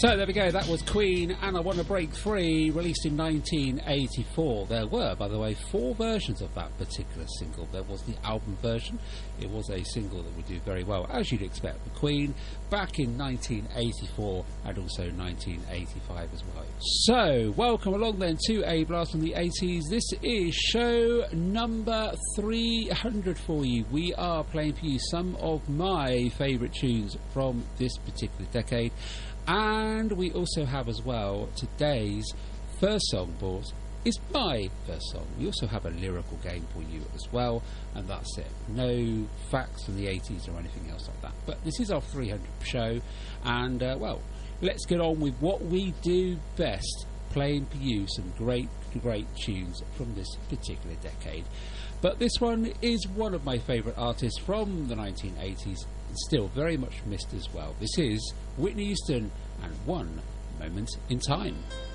So there we go, that was Queen and I Want to Break Free, released in 1984. There were, by the way, 4 versions of that particular single. There was the album version. It was a single that would do very well, as you'd expect, for Queen, back in 1984 and also 1985 as well. So, welcome along then to A Blast from the 80s. This is show number 300 for you. We are playing for you some of my favourite tunes from this particular decade. And we also have as well today's first song, boys, is my first song. We also have a lyrical game for you as well, and that's it. No facts from the 80s or anything else like that. But this is our 300th show, and well, let's get on with what we do best, playing for you some great tunes from this particular decade. But this one is one of my favourite artists from the 1980s, and still very much missed as well. This is Whitney Houston and One Moment in Time.